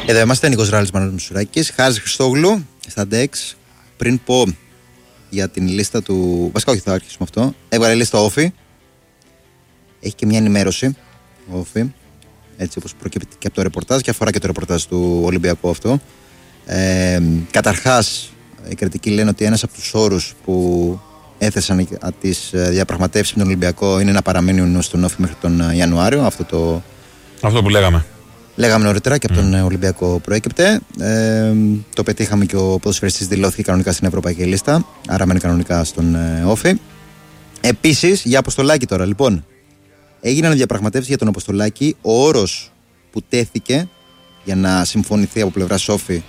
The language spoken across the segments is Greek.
Εδώ είμαστε, Νίκος Ράλης, Μανώλης Μουσουράκης, Χάρης Χριστόγλου, στα DEX. Πριν πω για την λίστα του. Βασικά, όχι, θα αρχίσουμε αυτό. Έβγαλε λίστα Όφη. Έχει και μια ενημέρωση. Όφη. Έτσι όπως προκύπτει και από το ρεπορτάζ και αφορά και το ρεπορτάζ του Ολυμπιακού αυτό. Καταρχάς, οι κριτικοί λένε ότι ένας από τους όρους που έθεσαν τις διαπραγματεύσεις με τον Ολυμπιακό είναι να παραμείνουν στον Όφη μέχρι τον Ιανουάριο. Αυτό που λέγαμε. Λέγαμε νωρίτερα και από τον Ολυμπιακό προέκυπτε. Το πετύχαμε και ο ποδοσφαιριστής δηλώθηκε κανονικά στην Ευρωπαϊκή Λίστα. Άρα μένει κανονικά στον Όφη. Επίσης, για Αποστολάκη τώρα. Λοιπόν, έγιναν διαπραγματεύσεις για τον Αποστολάκη. Ο όρος που τέθηκε για να συμφωνηθεί από πλευράς Όφη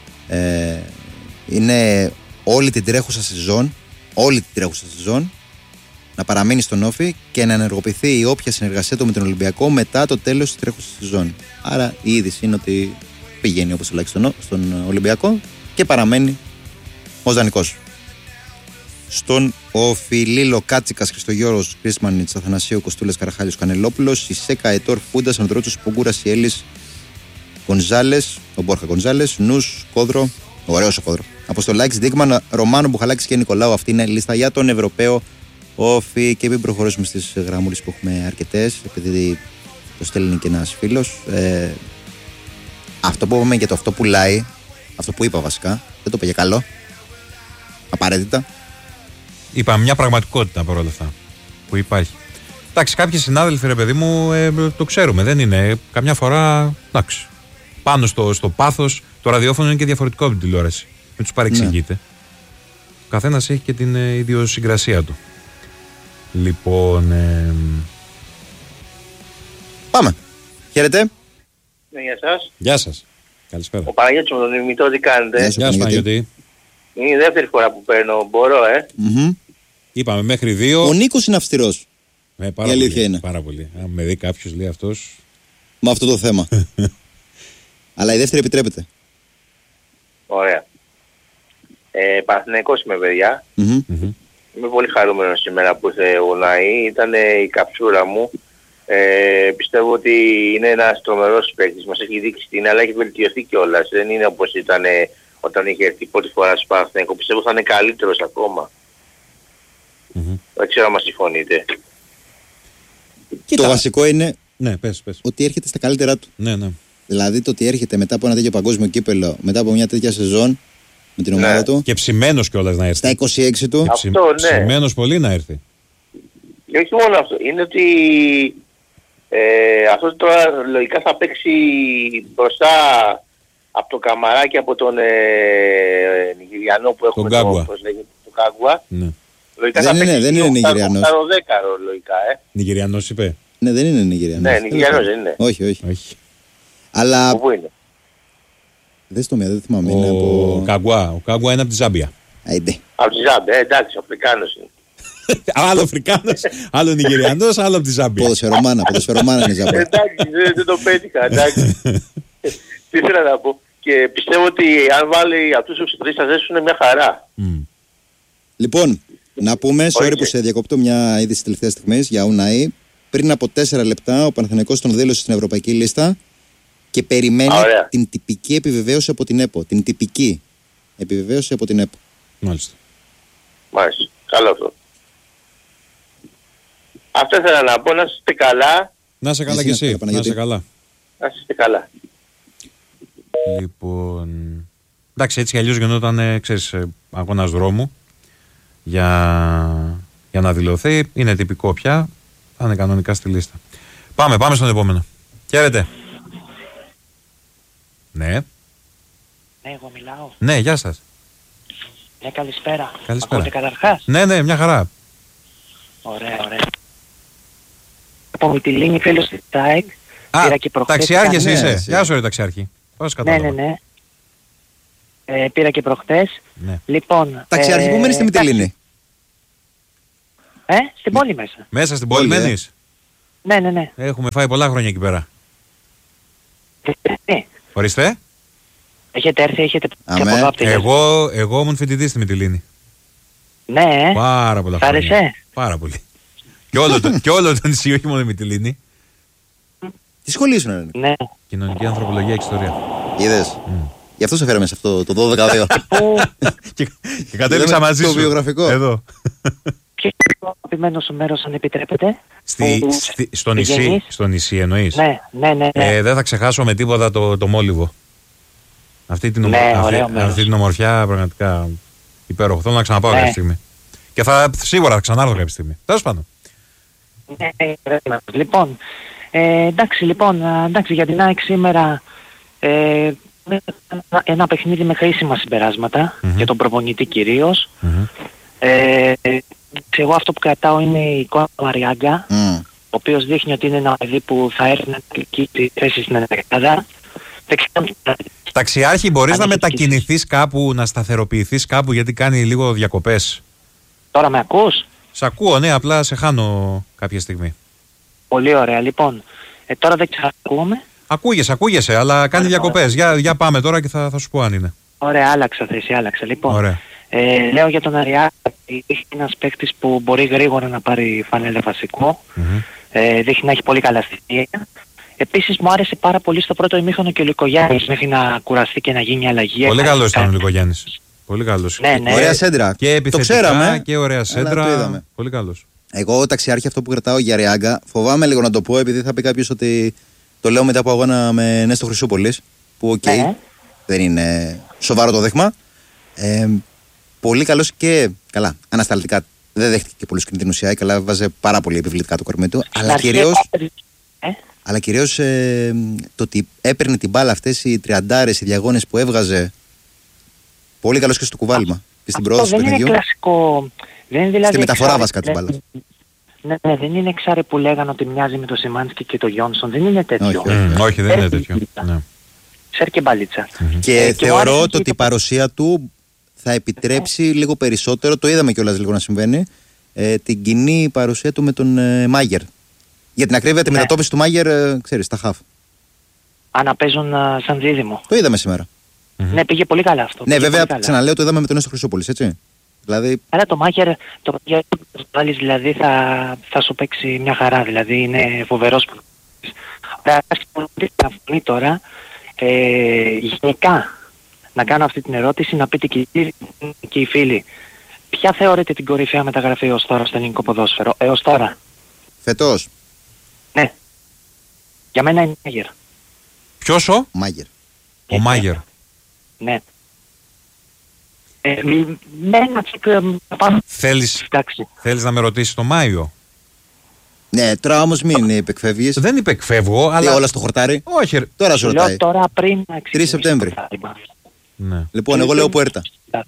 είναι όλη την τρέχουσα σεζόν να παραμείνει στον Όφη και να ενεργοποιηθεί η όποια συνεργασία του με τον Ολυμπιακό μετά το τέλος της τρέχουσας σεζόν. Άρα η είδηση είναι ότι πηγαίνει όπως τουλάχιστον στον Ολυμπιακό και παραμένει ως δανεικός. Στον Όφη, Λίλο, Κάτσικας, Χριστογιώρος, Κρίσμανιτς, Αθανασίου, Κοστούλας, Καραχάλιος, Κανελόπουλος, Ισέκα, Ετόρ, Φούντας, Ανδρότσος, Πογκούρας, Ιέλης, Γκονζάλες, ο Μπόρχα Γκονζάλες, Νους, Κόδρο, ωραίος ο Κόδρο. Αποστολάκης, Δίκμαν, Ρωμάνο, Μπουχαλάκης και Νικολάου. Αυτή είναι η λίστα για τον Ευρωπαίο Όφη. Και μην προχωρήσουμε στις γραμμούλες που έχουμε αρκετές, επειδή το στέλνει και ένας φίλος. Αυτό που είπαμε για το αυτό πουλάει, αυτό που είπα βασικά, δεν το είπε για καλό. Απαραίτητα. Είπα μια πραγματικότητα παρόλα αυτά που υπάρχει. Εντάξει, κάποιοι συνάδελφοι, ρε παιδί μου, το ξέρουμε. Δεν είναι. Καμιά φορά, εντάξει. Πάνω στο πάθος, το ραδιόφωνο είναι και διαφορετικό από την τηλεόραση. Μην τους παρεξηγείτε. Ναι. Ο καθένας έχει και την ιδιοσυγκρασία του. Λοιπόν. Πάμε. Χαίρετε. Ναι, γεια σας. Γεια σας. Καλησπέρα. Ο Παναγιώτης με τον Δημητρό, τι κάνετε? Γεια σας, Παναγιώτη. Είναι η δεύτερη φορά που παίρνω, μπορώ, Είπαμε μέχρι 2. Ο Νίκος είναι αυστηρός. Πάρα η αλήθεια πολύ, είναι. Πάρα πολύ. Αν με δει κάποιος, λέει αυτός. Με αυτό το θέμα. Αλλά η δεύτερη επιτρέπεται. Ωραία. Παναθηναϊκός είμαι, παιδιά. Είμαι πολύ χαρούμενος σήμερα που ήρθε ο Ναή. Ήταν η καψούρα μου. Πιστεύω ότι είναι ένας τρομερός παίκτης. Μας έχει δείξει την, αλλά έχει βελτιωθεί κιόλας. Δεν είναι όπως ήταν όταν είχε έρθει πρώτη φορά στο Παναθηναϊκό. Πιστεύω θα είναι καλύτερος ακόμα. Δεν ξέρω αν μας συμφωνείτε. Το βασικό είναι πες. ότι έρχεται στα καλύτερά του. Ναι. Δηλαδή το ότι έρχεται μετά από ένα τέτοιο παγκόσμιο κύπελο, μετά από μια τέτοια σεζόν με την ομάδα του. Και ψημένος κιόλας να έρθει. Στα 26 του. Αυτό, ναι. Ψημένος πολύ να έρθει. Και όχι μόνο αυτό. Είναι ότι αυτό τώρα λογικά θα παίξει μπροστά από το Καμαράκι, από τον Νιγηριανό που έχουμε τον Κάγκουα. Ναι. Δεν είναι Νιγηριανός. Δέκαρο λογικά, Νιγηριανός είπε. Ναι, δεν είναι Νιγηριανός. Ναι, Νιγηριανός δεν είναι. Όχι. Αλλά. Πού είναι? Δεν θυμάμαι. Ο Κάγκουα είναι από τη Ζάμπια. Από τη Ζάμπια, εντάξει, Αφρικάνος είναι. Άλλο Αφρικάνος, άλλο Νιγηριανός, άλλο από τη Ζάμπια. Ποδοσφαιρομάνα είναι η Ζάμπια. Εντάξει, δεν το πέτυχα, εντάξει. Τι ήθελα να πω. Και πιστεύω ότι αν βάλει αυτούς τους τρεις θα ζέσουν μια χαρά. Λοιπόν, να πούμε, sorry που σε διακόπτω, μια είδηση τελευταία στιγμή για Ουναή. Πριν από 4 λεπτά ο Παναθηναϊκός τον δήλωσε στην Ευρωπαϊκή Λίστα και περιμένει την τυπική επιβεβαίωση από την ΕΠΟ. Την τυπική επιβεβαίωση από την ΕΠΟ. Μάλιστα. Καλό αυτό. Αυτό ήθελα να πω, να είστε καλά. Να είσαι καλά κι εσύ. Να είσαι καλά. Να είστε καλά. Λοιπόν. Εντάξει, έτσι κι αλλιώς γινόταν, ξέρεις, αγώνας δρόμου για να δηλωθεί. Είναι τυπικό πια. Θα είναι κανονικά στη λίστα. Πάμε στον επόμενο. Χαίρετε. Ναι. Ναι, εγώ μιλάω. Ναι, γεια σας. Ναι, καλησπέρα. Καλησπέρα. Ακούτε καταρχάς? Ναι, μια χαρά. Ωραία. Από Μυτιλήνη, φίλος της ΤΑΕΚ. Ταξιάρχης είσαι. Γεια σου, ρε ταξιάρχη. Πώς κατάλαβα. Ναι. Πήρα και προχτές. Ναι. Λοιπόν, ταξιάρχη, πού μένεις στη Μυτιλήνη? Στην πόλη μέσα. Μέσα στην πόλη μένεις? Ναι. Έχουμε φάει πολλά χρόνια εκεί πέρα. Ναι. Ορίστε. Έχετε έρθει και από εδώ από την Εγώ ήμουν φοιτητής στη Μυτιλήνη. Ναι. Πάρα πολλά χρόνια. Άρεσε? Πάρα πολύ. Και όλο το νησί, όχι μόνο η Μυτιλήνη. Τι σχολή σου είναι? Ναι. Κοινωνική ανθρωπολογία και ιστορία. Είδες. Γι' αυτό σε φέραμε σε αυτό το 12-2. Και κατέληξα μαζί σου. Το βιογραφικό. Εδώ. Ποιο είναι το αγαπημένο σου μέρος, αν επιτρέπετε? Στο νησί εννοείς? Ναι. Δεν θα ξεχάσω με τίποτα το Μόλιβο. Αυτή την ομορφιά πραγματικά υπέροχο. Θέλω να ξαναπάω κάποια στιγμή. Και σίγουρα θα ξανάρθω κάποια στιγμή. Τέλος πάντων. Λοιπόν, εντάξει, για την ΑΕΚ σήμερα ένα παιχνίδι με χρήσιμα συμπεράσματα, για τον προπονητή κυρίως. Εγώ αυτό που κρατάω είναι η εικόνα του Αριάγκα, ο οποίος δείχνει ότι είναι ένα παιδί που θα έρθει να κλικεί τη θέση στην Ελλάδα. Ταξιάρχη, μπορείς να μετακινηθείς κάπου, να σταθεροποιηθείς κάπου, γιατί κάνει λίγο διακοπές? Τώρα με ακούς? Σ' ακούω, ναι, απλά σε χάνω κάποια στιγμή. Πολύ ωραία, λοιπόν. Τώρα δεν ξακούγομαι. Ακούγεσαι, αλλά κάνει διακοπές. Για πάμε τώρα και θα σου πω αν είναι. Ωραία, άλλαξα θέση. Λοιπόν, λέω για τον Αριάγκα, έχει ένας παίκτης που μπορεί γρήγορα να πάρει φανέλα βασικό. Δείχνει να έχει πολύ καλά στοιχεία. Επίσης μου άρεσε πάρα πολύ στο πρώτο ημίχρονο και ο Λυκογιάννης μέχρι να κουραστεί και να γίνει αλλαγή. Πολύ καλός ήταν ο Λυκογιάννης. Πολύ καλός. Ναι. Ωραία σέντρα. Και επιθετικά, το ξέραμε, και ωραία σέντρα. Το είδαμε. Πολύ καλός. Εγώ, Ταξιάρχη, αυτό που κρατάω για Αριάγκα, φοβάμαι λίγο να το πω, επειδή θα πει κάποιος ότι το λέω μετά από αγώνα με Νέστο Χρυσούπολης, που δεν είναι σοβαρό το δέχμα. Πολύ καλός και καλά. Ανασταλτικά δεν δέχτηκε και πολλούς κινδύνους η ΑΕΚ, αλλά βάζε πάρα πολύ επιβλητικά το κορμί του. Αλλά κυρίως το ότι έπαιρνε την μπάλα αυτές οι τριαντάρες, οι διαγώνες που έβγαζε. Πολύ καλός και στο κουβάλιμα. Και στην προώθηση του παιχνιδιού. Δεν είναι κλασικό. Δεν είναι δηλαδή στη μεταφορά βασικά την μπάλα. Ναι, δεν είναι εξάρε που λέγανε ότι μοιάζει με το Σιμάνσκι και το Γιόνσον. Δεν είναι τέτοιο. Όχι, δεν είναι τέτοιο. Ξέρει και μπαλίτσα. Και θεωρώ ότι η παρουσία του θα επιτρέψει λίγο περισσότερο, το είδαμε κιόλας λίγο να συμβαίνει, την κοινή παρουσία του με τον Μάγερ. Για την ακρίβεια, τη μετατόπιση του Μάγερ, ξέρεις, τα χαφ. Να παίζουν σαν δίδυμο. Το είδαμε σήμερα. Ναι, πήγε πολύ καλά αυτό. Ναι, βέβαια, ξαναλέω, το είδαμε με τον Νέστο Χρυσούπολης, έτσι. Δηλαδή... Αλλά το Μάγερ βάλεις, δηλαδή θα σου παίξει μια χαρά, δηλαδή είναι φοβερός. Ωραία, θα φωνεί τώρα, γενικά, να κάνω αυτή την ερώτηση, να πείτε και οι φίλοι. Ποια θεωρείτε την κορυφαία μεταγραφή ως τώρα στο ελληνικό ποδόσφαιρο, έως τώρα? Φετός. Ναι. Για μένα είναι Μάγερ. Ποιος ο? Μάγερ. Ο Μάγερ. Ναι. Με ένα Θέλεις να με ρωτήσεις το Μάιο? Ναι, τώρα όμως μην υπεκφεύγεις. Δεν υπεκφεύγω, αλλά... όλα στο χορτάρι. Όχι. Τώρα σου ρωτάει. Τώρα πριν 3 Σεπτέμβρη. Ναι. Λοιπόν, εγώ λέω Πουέρτα.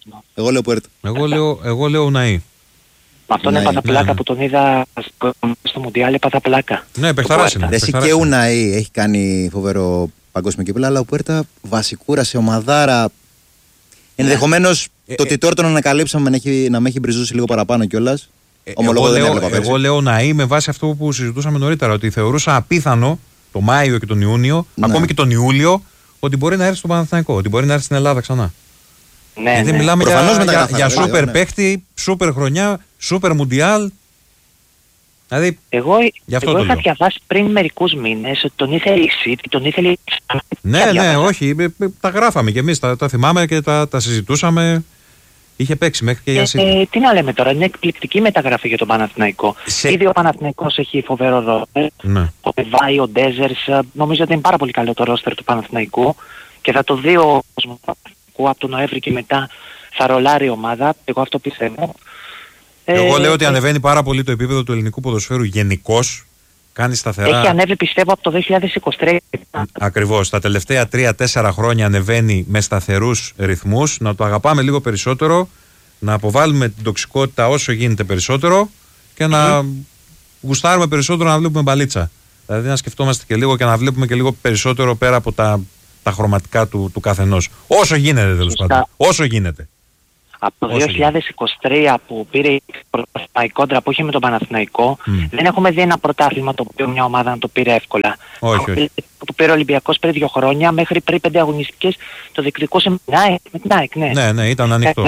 Εγώ λέω Ναΐ. Αυτόν έπαθα πλάκα που τον είδα στο Μουντιάλ, έπαθα πλάκα. Ναι, παιχταράς είναι. Εσύ και ο Ναΐ έχει κάνει φοβερό παγκόσμιο κύπελλο, αλλά ο Πουέρτα βασικούρα σε ομαδάρα. Ενδεχομένως το ότι τώρα τον ανακαλύψαμε να με έχει μπριζούσει λίγο παραπάνω κιόλας. Εγώ λέω Ναΐ με βάση αυτό που συζητούσαμε νωρίτερα, ότι θεωρούσα απίθανο το Μάιο και τον Ιούνιο, ακόμη και τον Ιούλιο, ότι μπορεί να έρθει στο Παναθηναϊκό, ότι μπορεί να έρθει στην Ελλάδα ξανά. Ναι, γιατί μιλάμε για σούπερ παίχτη, σούπερ χρονιά, σούπερ μουντιάλ. Δηλαδή, εγώ είχα διαβάσει πριν μερικούς μήνες ότι τον ήθελε η City, τον ήθελε η... Ναι, όχι, τα γράφαμε κι εμείς, τα θυμάμαι και τα συζητούσαμε. Είχε παίξει μέχρι και η City. Τι να λέμε τώρα, είναι εκπληκτική μεταγραφή για τον Παναθηναϊκό. Ήδη ο Παναθηναϊκός έχει φοβερό ρόλο. Ο Πεβάη, ο Ντέζερς, νομίζω ότι είναι πάρα πολύ καλό το ρόστερ του Παναθηναϊκού και θα το δει ο κόσμος από τον Νοέμβρη και μετά θα ρολάρει η ομάδα. Εγώ αυτό πιστεύω. Εγώ λέω ότι ανεβαίνει πάρα πολύ το επίπεδο του ελληνικού ποδοσφαίρου γενικώς. Κάνει σταθερά. Έχει ανέβει πιστεύω από το 2023. Ακριβώς. Τα τελευταία 3-4 χρόνια ανεβαίνει με σταθερούς ρυθμούς. Να το αγαπάμε λίγο περισσότερο. Να αποβάλουμε την τοξικότητα όσο γίνεται περισσότερο. Και να γουστάρουμε περισσότερο να βλέπουμε μπαλίτσα. Δηλαδή να σκεφτόμαστε και λίγο και να βλέπουμε και λίγο περισσότερο πέρα από τα χρωματικά του καθενός. Όσο γίνεται τέλος πάντων. Όσο γίνεται. Από το 2023 που πήρε η κόντρα που είχε με τον Παναθηναϊκό, δεν έχουμε δει ένα πρωτάθλημα το οποίο μια ομάδα να το πήρε εύκολα. Όχι. Που πήρε ο Ολυμπιακός πριν 2 χρόνια, μέχρι πριν 5 αγωνιστικές το διεκδικούσε με την ΑΕΚ. Ναι, ήταν ανοιχτό.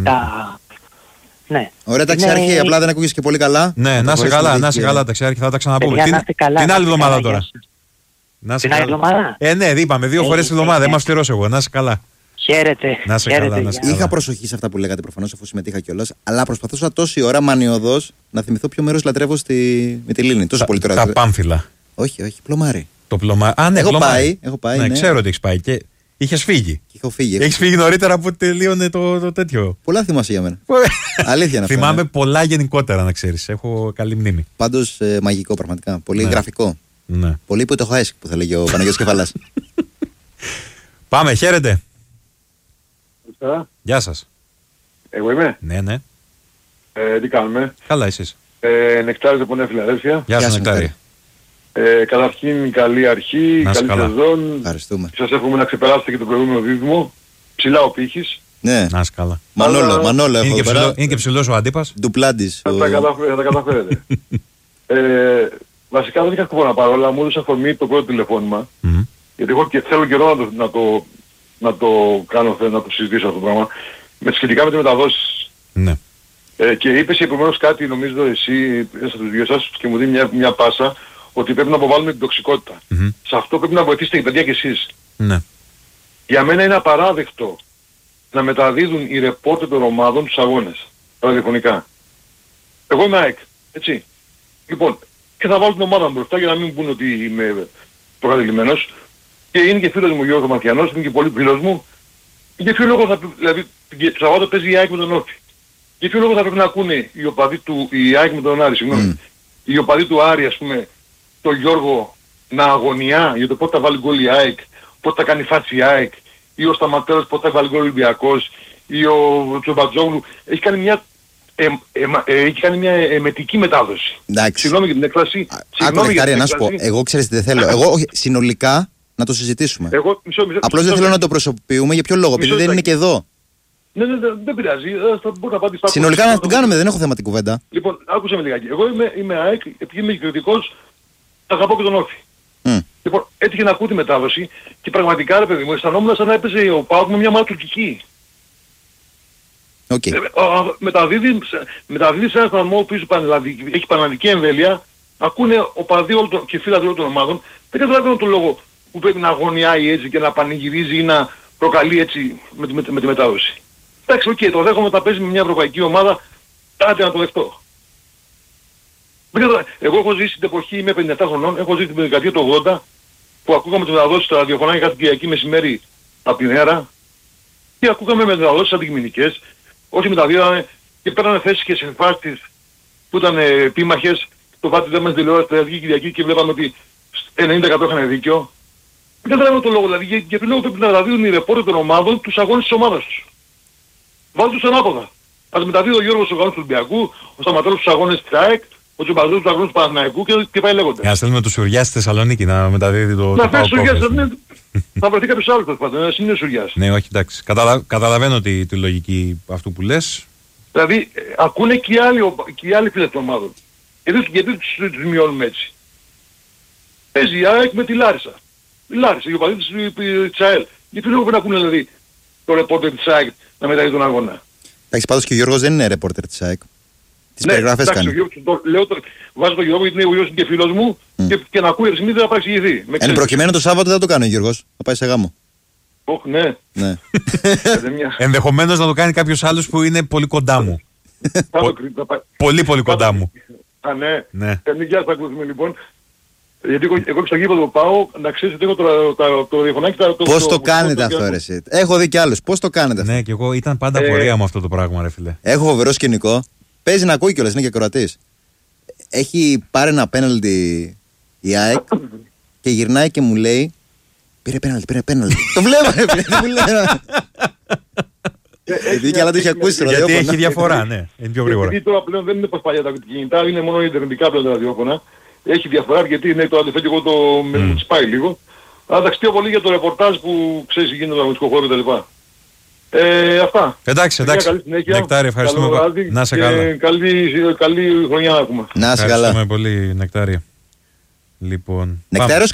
Ναι. Ωραία, Ταξιάρχη, απλά δεν ακούγεσαι και πολύ καλά. Ναι, να σε καλά, Ταξιάρχη, θα τα ξαναπούμε. Την άλλη εβδομάδα τώρα. Την άλλη εβδομάδα. Ναι, είπαμε 2 φορές τη εβδομάδα. Δεν μας πληρώσω εγώ. Να είσαι καλά. Χαίρετε. Να είσαι καλά. Είχα προσοχή σε αυτά που λέγατε προφανώς, αφού συμμετείχα κιόλας. Αλλά προσπαθούσα τόση ώρα μανιωδώς να θυμηθώ ποιο μέρος λατρεύω με τη Λίνη. Τόσο πολύ τώρα. Τα Πάμφυλα. Όχι, πλωμάρι. Το πλωμάρι. Α, ναι, έχω πάει. Ναι, ξέρω ότι έχεις πάει. Και είχες φύγει. Έχεις φύγει νωρίτερα που τελείωνε το τέτοιο. Πολλά θυμάσαι για μένα. Αλήθεια να θυμάμαι πολλά γενικότερα, να ξέρεις. Έχω καλή μνήμη. Πάντως μαγικό, πραγματικά. Πολύ γραφικό. Ναι. Πολύ που το έχω έσχει, που θα λέγει ο Παναγιώτης Κεφαλάς. Πάμε, χαίρετε. Γεια σας. Εγώ είμαι. Ναι. Τι κάνουμε? Καλά, εσείς. Νεκτάρης από Νέα Φιλαδέλφια. Γεια σας, Νεκτάρη. Καταρχήν καλή αρχή, καλή σεζόν. Ευχαριστούμε. Σας εύχομαι να ξεπεράσετε και το προηγούμενο δίδυμο. Ψηλά ο πύχης. Ναι. Να είσαι καλά. Μανόλο έχω εδώ πέρα. Είναι και ψηλός ο Αντίπας. Ντουπλάντης. Θα τα καταφέρετε. Βασικά δεν είχα σκοπό να πάρω, αλλά μου έδωσε αφορμή το πρώτο τηλεφώνημα. Γιατί εγώ θέλω καιρό να το κάνω, να το συζητήσω αυτό το πράγμα. Σχετικά με τις μεταδόσεις. Ναι. Και είπες επομένως κάτι, νομίζω εσύ, μέσα στους δυο σας, και μου δίνει μια πάσα, ότι πρέπει να αποβάλουμε την τοξικότητα. Σε αυτό πρέπει να βοηθήσετε οι παιδιά κι εσείς. Ναι. Για μένα είναι απαράδεκτο να μεταδίδουν οι ρεπόρτερ των ομάδων τους αγώνες, ραδιοφωνικά. Εγώ είμαι ΑΕΚ, έτσι. Λοιπόν, και θα βάλω την ομάδα μου μπροστά για να μην πούνε ότι είμαι προκατελημένος. Και είναι και φίλος μου Γιώργος Μαθιανός, είναι και πολύ φίλος μου. Για ποιο λόγο δηλαδή, το Σαββάτο παίζει η ΑΕΚ με τον Όφη. Για ποιο λόγο θα πρέπει να ακούνε οι οπαδοί του, η ΑΕΚ με τον Άρη, συγγνώμη. Οι οπαδοί του Άρη, ας πούμε, τον Γιώργο να αγωνιά για το πότε θα βάλει γκολ η ΑΕΚ, πότε θα κάνει φάση η ΑΕΚ, ή ο Σταματέρος πότε θα βάλει γκολ ο Ολυμπιακός, ή ο Τσομπατζόγλου. Έχει κάνει μια εμετική μετάδοση. Συγγνώμη για την έκφραση. Άκου Νεκτάρια, να σου πω, εγώ ξέρεις τι δεν θέλω. Εγώ συνολικά να το συζητήσουμε. Απλώς δεν θέλω να το προσωποποιούμε. Για ποιο λόγο? Επειδή δεν είναι και εδώ. Ναι, δεν πειράζει. Μπορεί να πάτε στα συνολικά να την κάνουμε, δεν έχω θέμα την κουβέντα. Λοιπόν, άκουσα με λιγάκι. Εγώ είμαι ΑΕΚ, επειδή είμαι κριτικός, αγαπώ και τον Όφη. Λοιπόν, έτυχε να ακούω τη μετάδοση και πραγματικά, ρε παιδί μου, αισθανόμουν σαν να έπαιζε ο ΠΑΟΚ με μια ομάδα τουρκική. Μεταδίδει σε ένα σταθμό που έχει πανελλαδική εμβέλεια, ακούνε οπαδοί και φίλοι όλων των ομάδων, δεν καταλαβαίνω τον λόγο που πρέπει να αγωνιάει έτσι και να πανηγυρίζει ή να προκαλεί έτσι με τη μετάδοση. Εντάξει, το δέχομαι όταν παίζει με μια ευρωπαϊκή ομάδα, άντε να το δεχτώ. Εγώ έχω ζήσει την εποχή, είμαι 57 χρονών, έχω ζήσει την δεκαετία του 80, που ακούγαμε τις μεταδόσεις στα ραδιοφωνάκια κάθε Κυριακή μεσημέρι από την αίρα και ακούγαμε μεταδόσεις αντικειμενικές, όσοι μεταδίδανε και παίρνανε θέσεις και σε φάσεις που ήταν επίμαχες, το πάτη δεν μας τηλεόραση την Κυριακή και βλέπαμε ότι 90% είχαν δίκιο. Δεν καταλαβαίνω τον λόγο, δηλαδή για ποιο λόγο πρέπει να μεταδίδουν οι ρεπόρτερ των ομάδων τους αγώνες της ομάδας τους. Βάλτε τους ανάποδα. Ας μεταδίδει ο Γιώργος στους αγώνες του Ολυμπιακού, ο Σταματέλος στους αγώνες της ΑΕΚ, ο Τσομπαζός στους αγώνες του Παναθηναϊκού και πάει λέγοντας. Να στέλνουμε τους Σουριάς στη Θεσσαλονίκη να μεταδίδει το να φέρει Σουριάς, θα βρεθεί κάποιος άλλος τέλος πάντων, ένας είναι Σουριάς. Ναι, όχι, εντάξει. Καταλαβαίνω τη λογική αυτού που λες. Δηλαδή, ακούνε και οι άλλοι φίλοι των ομάδων. Γιατί τους μειώνουμε έτσι? Παίζει η ΑΕΚ με τη Λάρισα. Η Λάρισα, οι οπαδοί της ΑΕΛ. Γιατί λόγω πρέπει να ακούνε δηλαδή το ρεπόρτερ της ΑΕΚ να μεταδίδει τον αγώνα? Εντάξει, πάντως και ο Γιώργος δεν είναι ρεπόρτερ της ΑΕΚ. Τις περιγραφές κάνει. Βάζω τον Γιώργο γιατί είναι ο Γιώργος και φίλος μου και να ακούει συνήθως να παρεξηγηθεί. Εν προκειμένου το Σάββατο δεν το κάνει ο Γιώργος. Θα πάει σε γάμο. Ναι. Ενδεχομένως να το κάνει κάποιος άλλος που είναι πολύ κοντά μου. Πολύ κοντά μου. Α, ναι. Γεια σας ακούσουμε λοιπόν. Γιατί εγώ στο γήπεδο πάω, να ξέρεις ότι έχω το ραδιοφωνάκι. Πώς το κάνετε αυτό ρε εσύ? Έχω δει κι άλλους. Πώς το κάνετε αυτό? Ναι, και εγώ ήταν πάντα πορεία μου αυτό το πράγμα ρε φίλε. Έχω φοβερό σκηνικό. Παίζει να ακούει κιόλας, είναι και Κροατής. Έχει πάρει ένα πέναλτι η ΑΕΚ και γυρνάει και μου λέει πήρε πέναλτι. Το βλέπω ρε φίλε, δεν μου λέει. Γιατί και άλλα το είχε ακούσει στο ραδιόφωνο. Γιατί έχει διαφορά, ναι. Είναι πιο γρήγορα. Γιατί τώρα πλέον δεν είναι πως παλιά τα κινητά, είναι μόνο ιντερνετικά πλέον τα ραδιόφωνα. Έχει διαφορά γιατί είναι το αντιφέτει εγώ το με σπάει λίγο. Αλλά τα ξετύω πολύ για το ρεπορτάζ που ξέρεις γίνεται το αγωνιστικό χώρο κτλ. Αυτά. Εντάξει. Νεκτάρη, ευχαριστούμε πολύ. Να είσαι καλά. Καλή χρονιά να έχουμε. Να είσαι καλά. Ευχαριστούμε πολύ, Νεκτάρη. Λοιπόν. Νεκτάριος